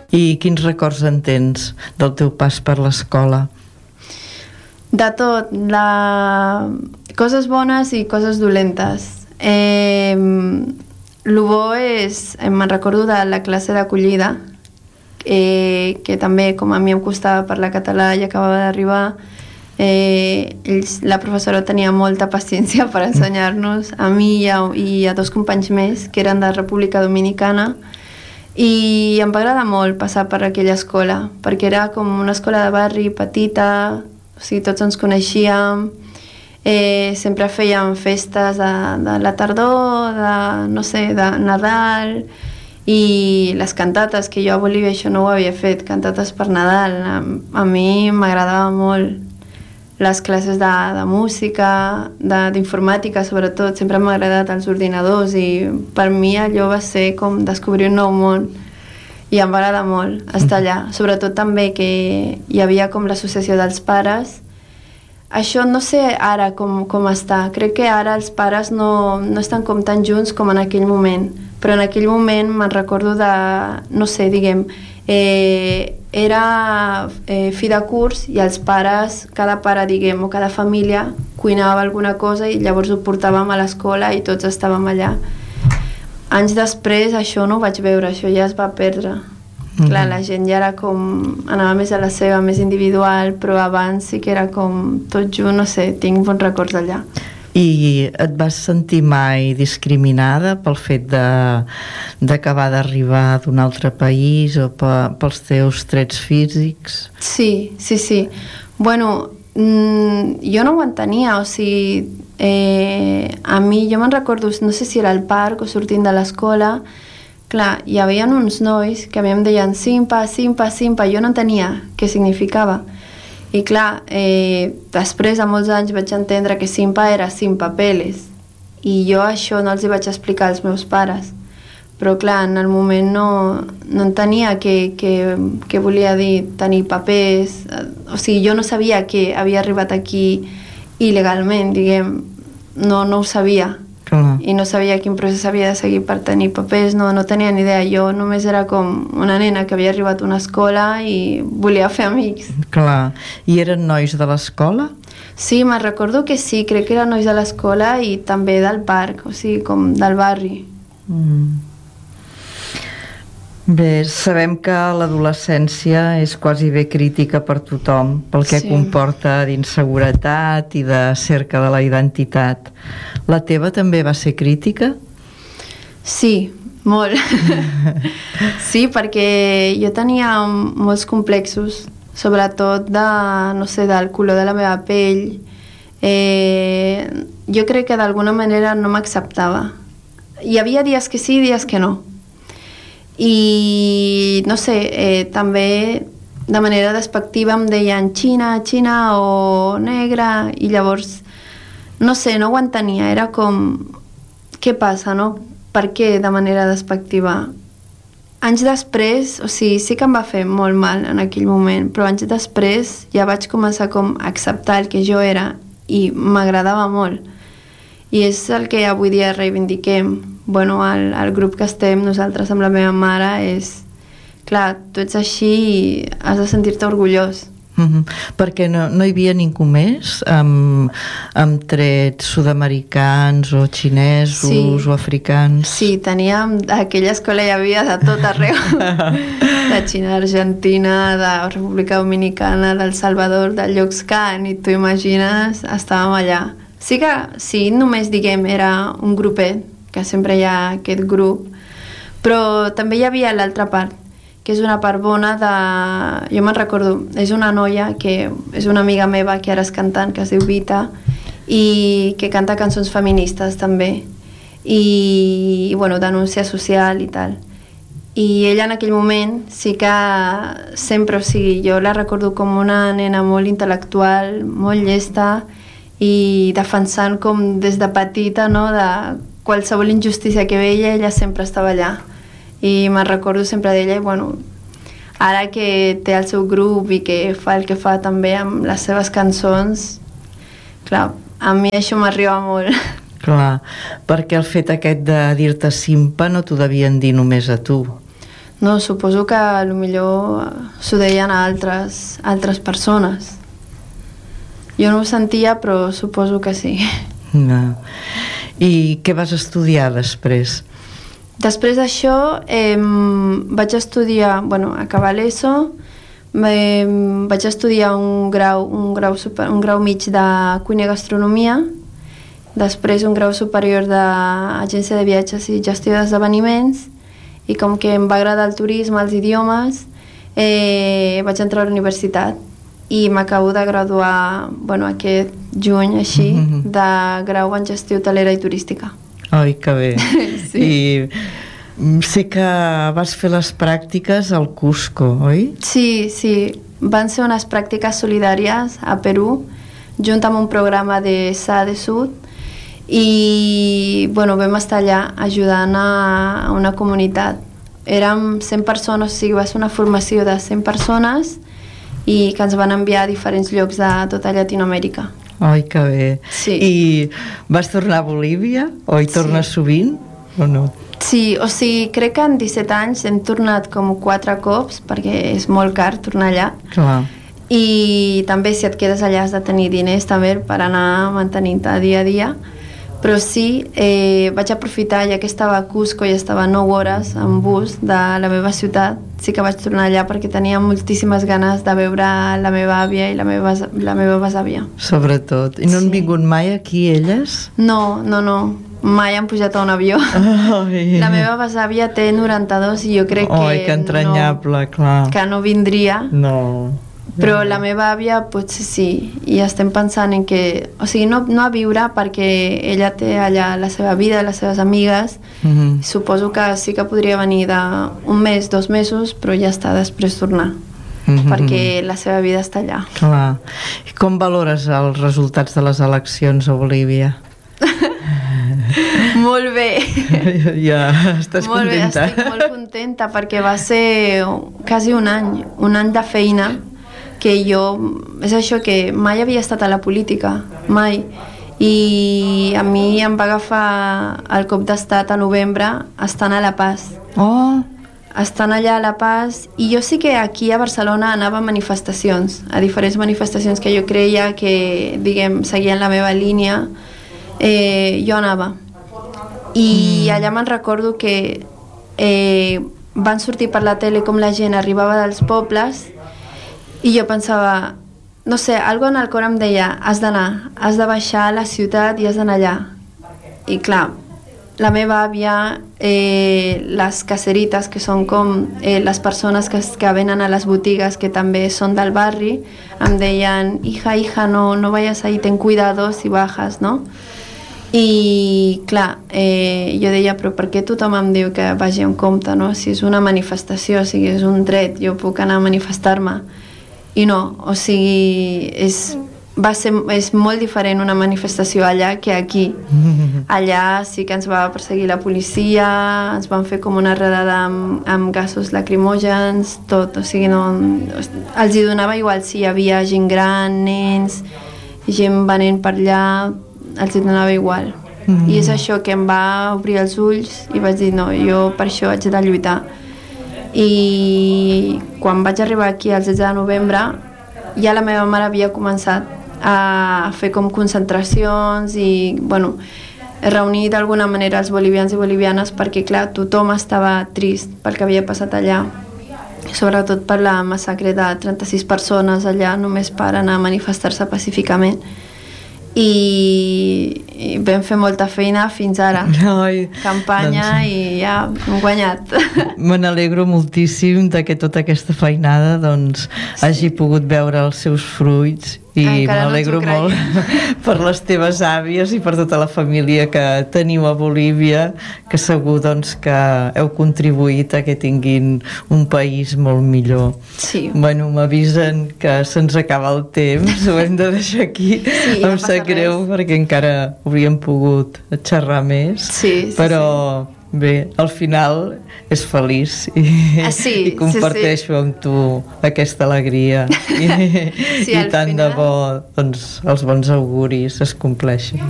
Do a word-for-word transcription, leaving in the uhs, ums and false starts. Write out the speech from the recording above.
I quins records en tens del teu pas per l'escola? De tot, la... coses bones i coses dolentes. Eh, el bo és, me'n recordo de la classe d'acollida, eh, que també, com a mi em costava parlar català i acabava d'arribar, eh, ells, la professora tenia molta paciència per ensenyar-nos, a mi i a, i a dos companys més, que eren de República Dominicana, i em va agradar molt passar per aquella escola, perquè era com una escola de barri petita, o sigui, tots ens coneixíem, eh, sempre fèiem festes de, de la tardor, de, no sé, de Nadal, i les cantates, que jo a Bolívia això no ho havia fet, cantates per Nadal, a, a mi m'agradava molt. Les classes de, de música, d'informàtica sobretot, sempre m'ha agradat els ordinadors i per mi allò va ser com descobrir un nou món i em va agradar molt estar allà. Sobretot també que hi havia com l'associació dels pares. Això no sé ara com, com està. Crec que ara els pares no, no estan com tan junts com en aquell moment, però en aquell moment me'n recordo de, no sé, diguem, eh, era eh, fi de curs i els pares, cada pare, diguem, o cada família cuinava alguna cosa i llavors ho portàvem a l'escola i tots estàvem allà. Anys després això no ho vaig veure, això ja es va perdre. Mm-hmm. Clar, la gent ja era com, anava més a la seva, més individual, però abans sí que era com tot junt, no sé, tinc bons records d'allà. I et vas sentir mai discriminada pel fet d'acabar d'arribar d'un altre país o pe, pels teus trets físics? Sí, sí, sí. Bueno, mmm, jo no ho entenia, o sigui, eh, a mi, jo me'n recordo, no sé si era al parc o sortint de l'escola, clar, hi havia uns nois que a mi em deien simpa, simpa, simpa, jo no entenia què significava. I clar, eh, després, a molts anys, vaig entendre que simpa era sin papeles. I jo això no els hi vaig explicar als meus pares. Però clar, en el moment no, no entenia què, què, què volia dir tenir papers. O sigui, jo no sabia que havia arribat aquí il·legalment, diguem. No, no ho sabia. Clar. I no sabia quin procés havia de seguir per tenir papers, no, no tenia ni idea. Jo només era com una nena que havia arribat a una escola i volia fer amics. Clar. I eren nois de l'escola? Sí, me'n recordo que sí, crec que eren nois de l'escola i també del parc, o sigui, com del barri. Mm. Bé, sabem que l'adolescència és quasi bé crítica per tothom, pel que sí. comporta d'inseguretat i de cerca de la identitat. La teva també va ser crítica? Sí, molt. Sí, perquè jo tenia molts complexos, sobretot de, no sé, del color de la meva pell. Eh, jo crec que d'alguna manera no m'acceptava. Hi havia dies que sí, dies que no. I no sé, eh, també de manera despectiva em deien xina, xina o negra, i llavors no sé, no ho entenia, era com què passa, no? Per què de manera despectiva? Anys després, o sigui, sí que em va fer molt mal en aquell moment, però anys després ja vaig començar com a acceptar el que jo era i m'agradava molt. I és el que avui dia reivindiquem. Bueno, el, el grup que estem nosaltres amb la meva mare és, clar, tu ets així i has de sentir-te orgullós. Mm-hmm. Perquè no, no hi havia ningú més amb, amb trets sud-americans o xinesos sí. o africans? Sí, teníem, a aquella escola hi havia de tot arreu. De Xina, d'Argentina, de República Dominicana, del Salvador, del llocs que ni tu imagines, estàvem allà. Sí que, sí, només diguem, era un grupet, que sempre hi ha aquest grup, però també hi havia l'altra part, que és una part bona de... Jo me'n recordo, és una noia que és una amiga meva que ara és cantant, que es diu Vita, i que canta cançons feministes també, i, i bueno, denúncia social i tal. I ella en aquell moment sí que sempre, o sigui, jo la recordo com una nena molt intel·lectual, molt llesta, i defensant com des de petita, no?, de qualsevol injustícia que veia, ella sempre estava allà. I me'n recordo sempre d'ella i, bueno, ara que té el seu grup i que fa el que fa també amb les seves cançons, clar, a mi això m'arriba molt. Clar, perquè el fet aquest de dir-te simpa no t'ho devien dir només a tu. No, suposo que potser s'ho deien a altres, altres persones. Jo no ho sentia, però suposo que sí. No. I què vas estudiar després? Després d'això eh, vaig estudiar, bueno, acabar l'ESO, eh, vaig estudiar un grau, un grau, super, un grau mig de cuina i gastronomia, després un grau superior d'agència de viatges i gestió d'esdeveniments, i com que em va agradar el turisme, els idiomes, eh, vaig entrar a la universitat i m'acabo de graduar, bueno, aquest juny, així, mm-hmm. de grau en gestió hotelera i turística. Ai, que bé. Sí. I sé que vas fer les pràctiques al Cusco, oi? Sí, sí. Van ser unes pràctiques solidàries a Perú, junt amb un programa de S A de Sud, i bueno, vam estar allà ajudant a una comunitat. Érem cent persones, o sigui, va ser una formació de cent persones i que ens van enviar a diferents llocs de tota Llatinoamèrica. Ai, que bé. Sí. I vas tornar a Bolívia? O hi tornes sí. sovint? O no? Sí, o sigui, crec que en disset anys hem tornat com quatre cops, perquè és molt car tornar allà. Clar. I també si et quedes allà has de tenir diners també per anar mantenint-te dia a dia. Però sí, eh, vaig aprofitar, ja que estava a Cusco i estava nou hores en bus de la meva ciutat, sí que vaig tornar allà perquè tenia moltíssimes ganes de veure la meva àvia i la meva, la meva besàvia. Sobretot. I no sí. han vingut mai aquí elles? No, no, no. Mai han pujat a un avió. Ai. La meva besàvia té noranta-dos i jo crec que... Ai, que entranyable, no, clar. Que no vindria. No. Però la meva àvia potser sí, i estem pensant en que, o sigui, no, no a viure perquè ella té allà la seva vida, les seves amigues, mm-hmm. suposo que sí que podria venir d'un mes, dos mesos, però ja està, després tornar, mm-hmm. perquè la seva vida està allà. Clar. I com valores els resultats de les eleccions a Bolívia? Molt bé. Ja, estàs molt contenta? Bé, estic molt contenta perquè va ser quasi un any, un any de feina, que jo, és això que mai havia estat a la política, mai, i a mi em va agafar el cop d'estat a novembre estant a La Paz. Oh! Estant allà a La Paz, i jo sí que aquí a Barcelona anava a manifestacions, a diferents manifestacions que jo creia que, diguem, seguien la meva línia, eh, jo anava. I mm. allà me'n recordo que eh, van sortir per la tele com la gent arribava dels pobles, i jo pensava, no sé, algo en el cor em deia, has d'anar, has de baixar a la ciutat i has d'anar allà. I clar, la meva àvia, eh, les caserites, que són com eh, les persones que, que venen a les botigues, que també són del barri, em deien, hija, hija, no, no vayas ahí, ten cuidado si bajas, no? I clar, eh, jo deia, però per què tothom em diu que vagi en compte, no? Si és una manifestació, o sigui, és un dret, jo puc anar a manifestar-me. I no, o sigui, és, va ser, és molt diferent una manifestació allà que aquí. Allà sí que ens va perseguir la policia, ens van fer com una redada amb, amb gasos lacrimògens, tot, o sigui, no, els hi donava igual si hi havia gent gran, nens, gent venent per allà, els hi donava igual. Mm. I és això que em va obrir els ulls i vaig dir, no, jo per això haig de lluitar. I quan vaig arribar aquí el setze de novembre ja la meva mare havia començat a fer com concentracions i, bueno, reunir d'alguna manera els bolivians i bolivianes perquè, clar, tothom estava trist pel que havia passat allà, sobretot per la massacre de trenta-sis persones allà només per anar a manifestar-se pacíficament. I, i vam fer molta feina fins ara. Ai, campanya doncs... i ja hem guanyat. Me n'alegro moltíssim de que tota aquesta feinada doncs, sí. hagi pogut veure els seus fruits i m'alegro no molt per les teves àvies i per tota la família que teniu a Bolívia, que segur doncs, que heu contribuït a que tinguin un país molt millor. Sí. Bueno, m'avisen que se'ns acaba el temps, ho hem de deixar aquí. Sí, em no sap greu res. Perquè encara hauríem pogut xerrar més, sí, sí, però sí. Bé, al final és feliç i, ah, sí, i comparteixo sí, sí. amb tu aquesta alegria i, sí, i tant final... de bo doncs, els bons auguris es compleixen.